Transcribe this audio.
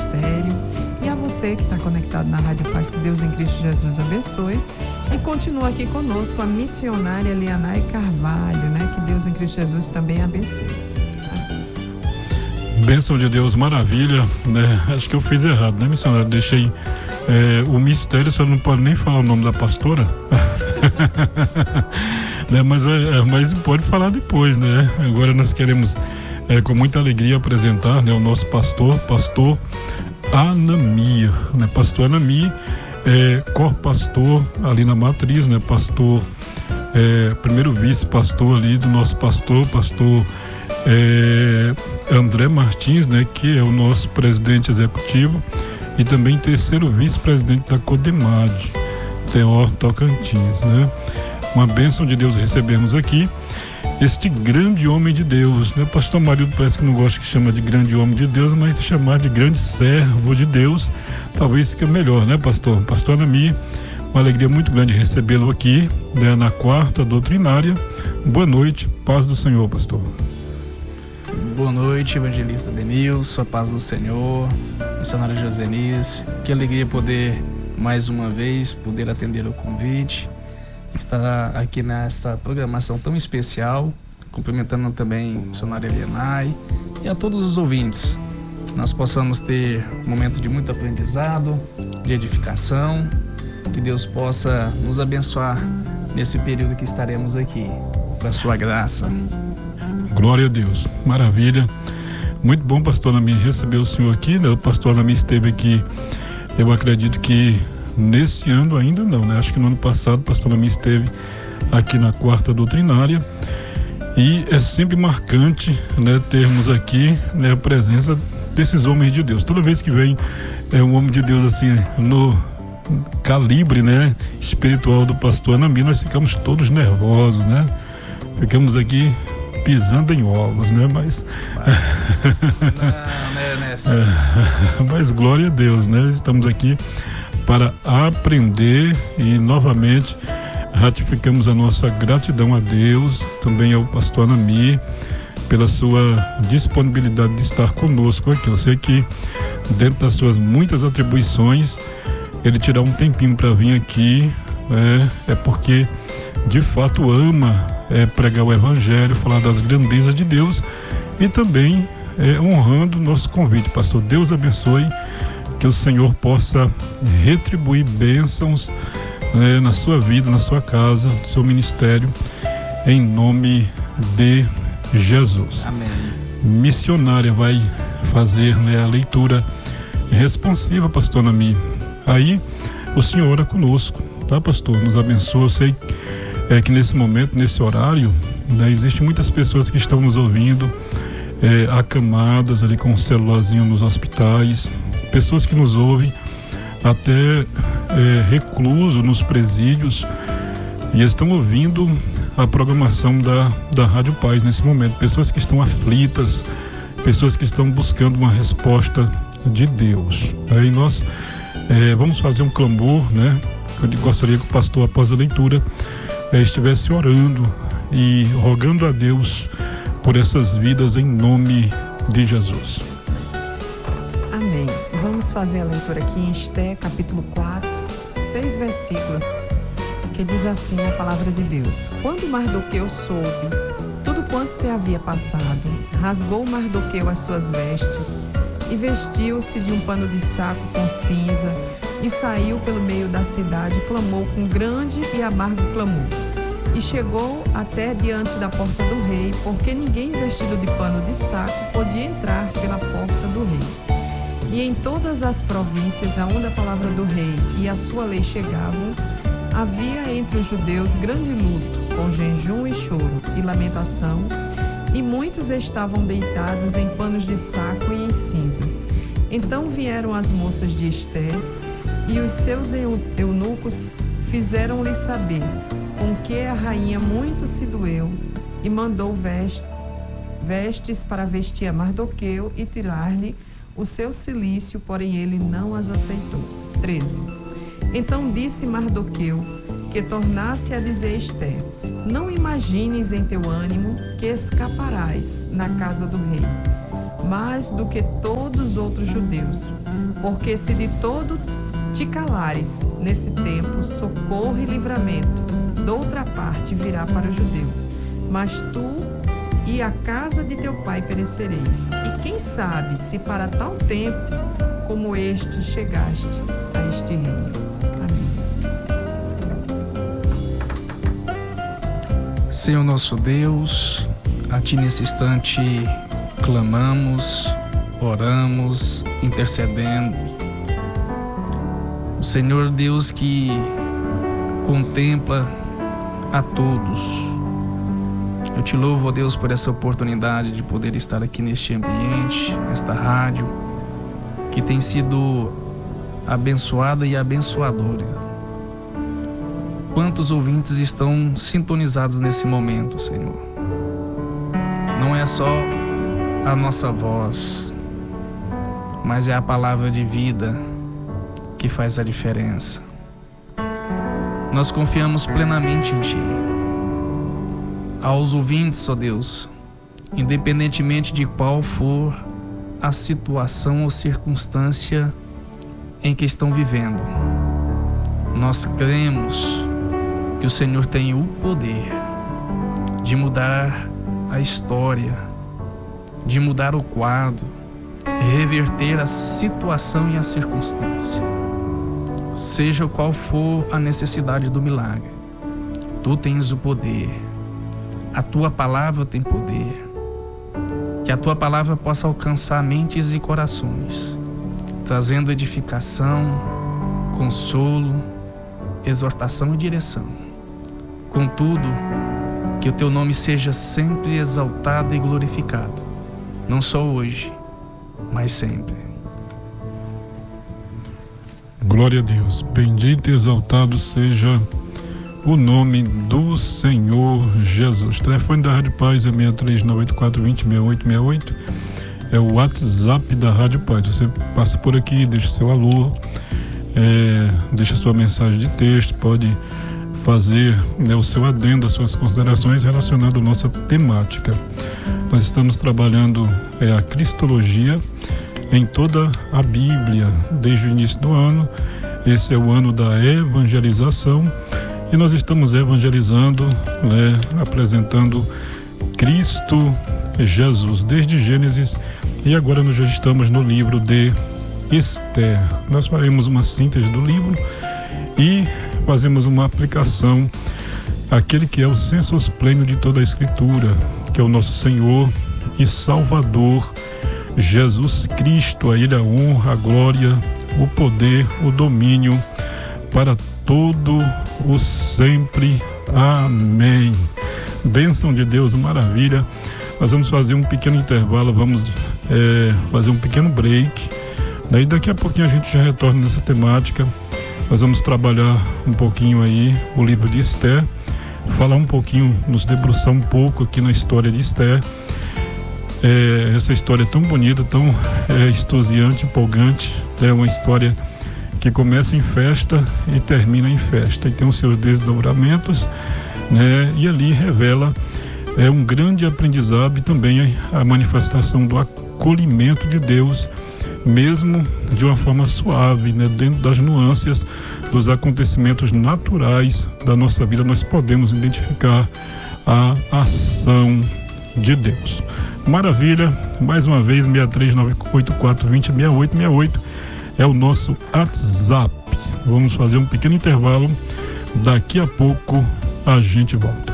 ministério. E a você que está conectado na Rádio Paz, que Deus em Cristo Jesus abençoe. E continua aqui conosco a missionária Lianai Carvalho, né? Que Deus em Cristo Jesus também abençoe. Bênção de Deus, maravilha, né? Acho que eu fiz errado, né, missionário? Deixei o mistério, o senhor não pode nem falar o nome da pastora. Né? Mas pode falar depois, né? Agora nós queremos com muita alegria apresentar, né, o nosso pastor Anami, né? Pastor Anami, cor-pastor ali na matriz, né? Pastor, primeiro vice-pastor ali do nosso pastor André Martins, né? Que é o nosso presidente executivo e também terceiro vice-presidente da Codemad, Teor Tocantins, né? Uma bênção de Deus recebemos aqui este grande homem de Deus, né? Pastor Marildo parece que não gosta que chama de grande homem de Deus, mas se chamar de grande servo de Deus, talvez fique melhor, né, pastor? Pastor Anami, uma alegria muito grande recebê-lo aqui, né, na quarta doutrinária. Boa noite, paz do Senhor, pastor. Boa noite, evangelista Denilson, a paz do Senhor, missionário Josenise. Que alegria poder, mais uma vez, poder atender o convite, estar aqui nesta programação tão especial, cumprimentando também a missionária Lianai e a todos os ouvintes. Nós possamos ter um momento de muito aprendizado, de edificação, que Deus possa nos abençoar nesse período que estaremos aqui, para sua graça. Glória a Deus, maravilha, muito bom, pastor Anami, receber o senhor aqui, né? O pastor Anami esteve aqui, eu acredito que nesse ano ainda não, né? Acho que no ano passado o pastor Anami esteve aqui na quarta doutrinária e é sempre marcante, né, termos aqui, né, a presença desses homens de Deus. Toda vez que vem um homem de Deus assim no calibre, né, espiritual do pastor Anami, nós ficamos todos nervosos, né? Ficamos aqui pisando em ovos, né? Mas mas glória a Deus, né? Estamos aqui para aprender e novamente ratificamos a nossa gratidão a Deus, também ao pastor Anami, pela sua disponibilidade de estar conosco aqui. Eu sei que dentro das suas muitas atribuições, ele tirar um tempinho para vir aqui, é porque de fato ama pregar o evangelho, falar das grandezas de Deus e também honrando o nosso convite. Pastor, Deus abençoe, que o Senhor possa retribuir bênçãos na sua vida, na sua casa, no seu ministério, em nome de Jesus. Amém. Missionária vai fazer, né, a leitura responsiva, pastor Anami. Aí o Senhor ora conosco, tá, pastor? Nos abençoa. Eu sei que nesse momento, nesse horário, né, existem muitas pessoas que estão nos ouvindo, acamadas ali com o celularzinho nos hospitais, pessoas que nos ouvem até recluso nos presídios e estão ouvindo a programação da Rádio Paz nesse momento. Pessoas que estão aflitas, pessoas que estão buscando uma resposta de Deus. Aí nós vamos fazer um clamor, né? Eu gostaria que o pastor, após a leitura, estivesse orando e rogando a Deus por essas vidas em nome de Jesus. Amém. Vamos fazer a leitura aqui em Esté, capítulo 4, 6 versículos, que diz assim a palavra de Deus. Quando Mardoqueu soube tudo quanto se havia passado, rasgou Mardoqueu as suas vestes e vestiu-se de um pano de saco com cinza e saiu pelo meio da cidade e clamou com grande e amargo clamor. E chegou até diante da porta do rei, porque ninguém vestido de pano de saco podia entrar pela porta do rei. E em todas as províncias aonde a palavra do rei e a sua lei chegavam, havia entre os judeus grande luto, com jejum e choro e lamentação, e muitos estavam deitados em panos de saco e em cinza. Então vieram as moças de Esté, e os seus eunucos fizeram-lhe saber com que a rainha muito se doeu, e mandou vestes para vestir a Mardoqueu e tirar-lhe o seu cilício, porém ele não as aceitou. 13. Então disse Mardoqueu que tornasse a dizer Esté: não imagines em teu ânimo que escaparás na casa do rei, mas do que todos os outros judeus. Porque se de todo te calares nesse tempo, socorro e livramento doutra parte virá para o judeu. Mas tu e a casa de teu pai perecereis. E quem sabe se para tal tempo como este chegaste a este reino. Amém. Senhor nosso Deus, a Ti nesse instante clamamos, oramos, intercedendo. O Senhor Deus que contempla a todos. Eu te louvo, ó Deus, por essa oportunidade de poder estar aqui neste ambiente, nesta rádio, que tem sido abençoada e abençoadora. Quantos ouvintes estão sintonizados nesse momento, Senhor? Não é só a nossa voz, mas é a palavra de vida que faz a diferença. Nós confiamos plenamente em Ti. Aos ouvintes, ó Deus, independentemente de qual for a situação ou circunstância em que estão vivendo, nós cremos que o Senhor tem o poder de mudar a história, de mudar o quadro, reverter a situação e a circunstância. Seja qual for a necessidade do milagre, Tu tens o poder. A Tua palavra tem poder. Que a Tua palavra possa alcançar mentes e corações, trazendo edificação, consolo, exortação e direção. Contudo, que o Teu nome seja sempre exaltado e glorificado, não só hoje, mas sempre. Glória a Deus. Bendito e exaltado seja o nome do Senhor Jesus. O telefone da Rádio Paz é 63984206868. É o WhatsApp da Rádio Paz. Você passa por aqui, deixa seu alô, deixa sua mensagem de texto, pode fazer o seu adendo, as suas considerações relacionadas à nossa temática. Nós estamos trabalhando a Cristologia em toda a Bíblia desde o início do ano. Esse é o ano da evangelização e nós estamos evangelizando, apresentando Cristo Jesus desde Gênesis, e agora nós já estamos no livro de Esther. Nós faremos uma síntese do livro e fazemos uma aplicação àquele que é o sensus pleno de toda a Escritura, que é o nosso Senhor e Salvador Jesus Cristo. A Ele a honra, a glória, o poder, o domínio para todo o sempre. Amém. Bênção de Deus, maravilha. Nós vamos fazer um pequeno intervalo, vamos fazer um pequeno break. Daí daqui a pouquinho a gente já retorna nessa temática. Nós vamos trabalhar um pouquinho aí o livro de Esther, falar um pouquinho, nos debruçar um pouco aqui na história de Esther. Essa história é tão bonita, tão extasiante, empolgante. É uma história que começa em festa e termina em festa, e tem os seus desdobramentos, e ali revela um grande aprendizado e também a manifestação do acolhimento de Deus, mesmo de uma forma suave, dentro das nuances dos acontecimentos naturais da nossa vida. Nós podemos identificar a ação de Deus. Maravilha, mais uma vez 63984206868 é o nosso WhatsApp. Vamos fazer um pequeno intervalo, daqui a pouco a gente volta.